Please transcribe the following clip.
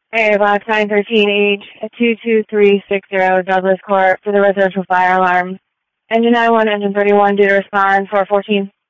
Hey, Box 913H, 22360 Douglas Court for the residential fire alarm. Engine 91, engine 31, due to respond 414.